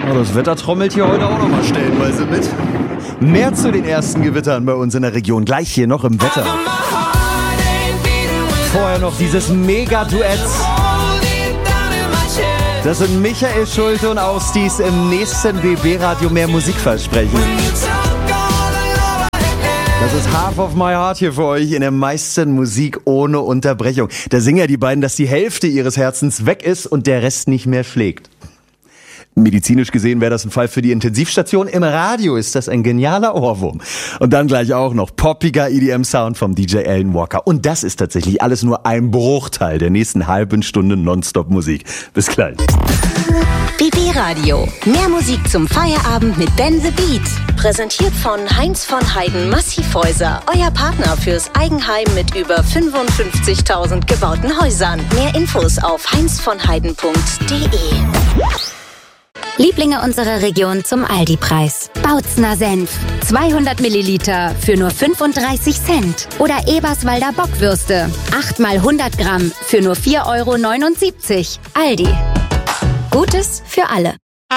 Oh, das Wetter trommelt hier heute auch nochmal stellenweise mit. Mehr zu den ersten Gewittern bei uns in der Region. Gleich hier noch im Wetter. Vorher noch dieses Mega-Duett. Das sind Michael Schulte und Austis im nächsten BB-Radio mehr Musik versprechen. Das ist Half of My Heart hier für euch in der meisten Musik ohne Unterbrechung. Da singen ja die beiden, dass die Hälfte ihres Herzens weg ist und der Rest nicht mehr schlägt. Medizinisch gesehen wäre das ein Fall für die Intensivstation. Im Radio ist das ein genialer Ohrwurm. Und dann gleich auch noch poppiger EDM-Sound vom DJ Alan Walker. Und das ist tatsächlich alles nur ein Bruchteil der nächsten halben Stunde Nonstop-Musik. Bis gleich. BB Radio. Mehr Musik zum Feierabend mit Ben the Beat. Präsentiert von Heinz von Heiden Massivhäuser. Euer Partner fürs Eigenheim mit über 55.000 gebauten Häusern. Mehr Infos auf heinzvonheiden.de. Lieblinge unserer Region zum Aldi-Preis. Bautzner Senf. 200 Milliliter für nur 35 Cent. Oder Eberswalder Bockwürste. 8 mal 100 Gramm für nur 4,79 €. Aldi. Gutes für alle.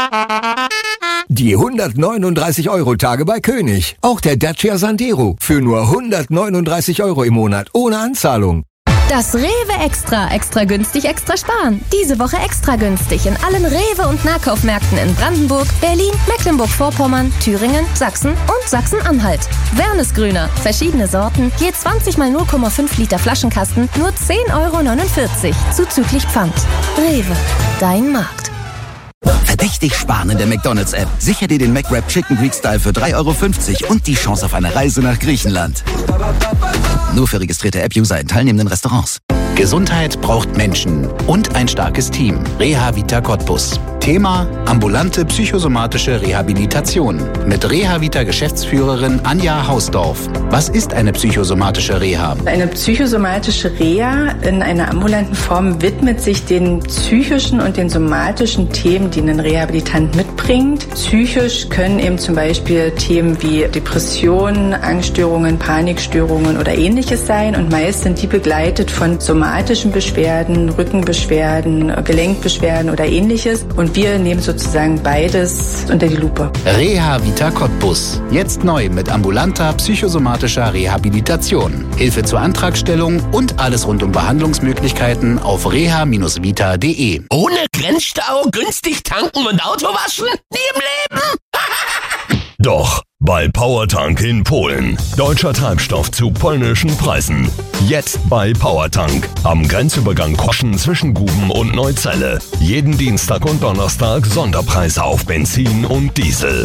Die 139-Euro-Tage bei König. Auch der Dacia Sandero für nur 139 € im Monat ohne Anzahlung. Das Rewe extra günstig, extra sparen. Diese Woche extra günstig in allen Rewe- und Nahkaufmärkten in Brandenburg, Berlin, Mecklenburg-Vorpommern, Thüringen, Sachsen und Sachsen-Anhalt. Wernesgrüner, verschiedene Sorten, je 20 mal 0,5 Liter Flaschenkasten, nur 10,49 € zuzüglich Pfand. Rewe, dein Markt. Verdächtig sparen in der McDonald's-App. Sicher dir den McWrap Chicken Greek Style für 3,50 € und die Chance auf eine Reise nach Griechenland. Nur für registrierte App-User in teilnehmenden Restaurants. Gesundheit braucht Menschen und ein starkes Team. Reha-Vita Cottbus. Thema: ambulante psychosomatische Rehabilitation. Mit Reha-Vita-Geschäftsführerin Anja Hausdorf. Was ist eine psychosomatische Reha? Eine psychosomatische Reha in einer ambulanten Form widmet sich den psychischen und den somatischen Themen, die ein Rehabilitant mitbringt. Psychisch können eben zum Beispiel Themen wie Depressionen, Angststörungen, Panikstörungen oder ähnliches sein. Und meist sind die begleitet von somatischen Beschwerden, Rückenbeschwerden, Gelenkbeschwerden oder ähnliches. Und wir nehmen sozusagen beides unter die Lupe. Reha-Vita Cottbus. Jetzt neu mit ambulanter psychosomatischer Rehabilitation. Hilfe zur Antragstellung und alles rund um Behandlungsmöglichkeiten auf reha-vita.de. Ohne Grenzstau, günstig tanken und Auto waschen? Nie im Leben! Doch, bei PowerTank in Polen. Deutscher Treibstoff zu polnischen Preisen. Jetzt bei PowerTank. Am Grenzübergang Koschen zwischen Guben und Neuzelle. Jeden Dienstag und Donnerstag Sonderpreise auf Benzin und Diesel.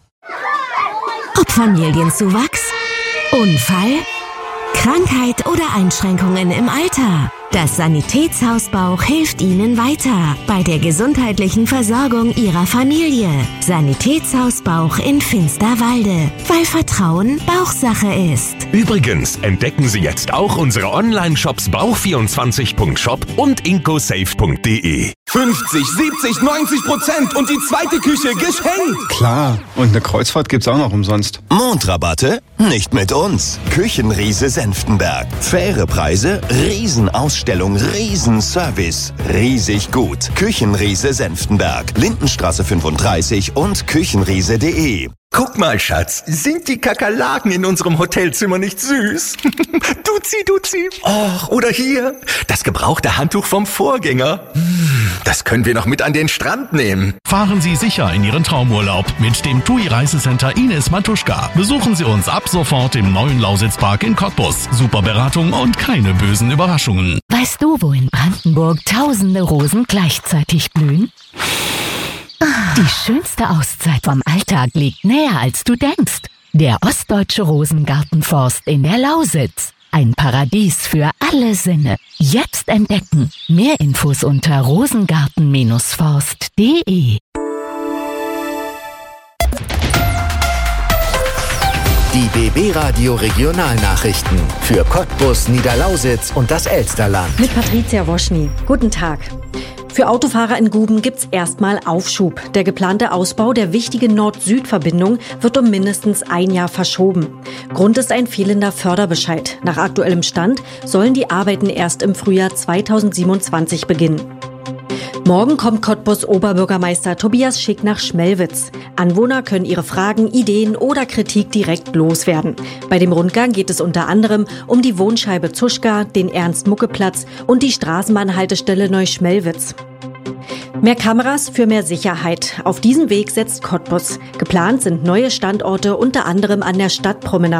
Ob Familienzuwachs, Unfall, Krankheit oder Einschränkungen im Alter. Das Sanitätshaus Bauch hilft Ihnen weiter bei der gesundheitlichen Versorgung Ihrer Familie. Sanitätshaus Bauch in Finsterwalde, weil Vertrauen Bauchsache ist. Übrigens entdecken Sie jetzt auch unsere Online-Shops bauch24.shop und incosafe.de. 50, 70, 90% und die zweite Küche geschenkt. Klar, und eine Kreuzfahrt gibt's auch noch umsonst. Mondrabatte? Nicht mit uns. Küchenriese Senftenberg. Faire Preise, Riesenausstellung, Riesenservice. Riesig gut. Küchenriese Senftenberg. Lindenstraße 35 und küchenriese.de. Guck mal, Schatz, sind die Kakerlaken in unserem Hotelzimmer nicht süß? Duzi. Och, oder hier, das gebrauchte Handtuch vom Vorgänger. Das können wir noch mit an den Strand nehmen. Fahren Sie sicher in Ihren Traumurlaub mit dem TUI Reisecenter Ines Matuschka. Besuchen Sie uns ab sofort im neuen Lausitzpark in Cottbus. Super Beratung und keine bösen Überraschungen. Weißt du, wo in Brandenburg tausende Rosen gleichzeitig blühen? Die schönste Auszeit vom Alltag liegt näher, als du denkst. Der Ostdeutsche Rosengartenforst in der Lausitz. Ein Paradies für alle Sinne. Jetzt entdecken. Mehr Infos unter rosengarten-forst.de. Die BB Radio Regionalnachrichten für Cottbus, Niederlausitz und das Elsterland. Mit Patricia Woschny. Guten Tag. Für Autofahrer in Guben gibt's erstmal Aufschub. Der geplante Ausbau der wichtigen Nord-Süd-Verbindung wird um mindestens ein Jahr verschoben. Grund ist ein fehlender Förderbescheid. Nach aktuellem Stand sollen die Arbeiten erst im Frühjahr 2027 beginnen. Morgen kommt Cottbus Oberbürgermeister Tobias Schick nach Schmelwitz. Anwohner können ihre Fragen, Ideen oder Kritik direkt loswerden. Bei dem Rundgang geht es unter anderem um die Wohnscheibe Zuschka, den Ernst-Mucke-Platz und die Straßenbahnhaltestelle Neuschmelwitz. Mehr Kameras für mehr Sicherheit. Auf diesen Weg setzt Cottbus. Geplant sind neue Standorte unter anderem an der Stadtpromenade.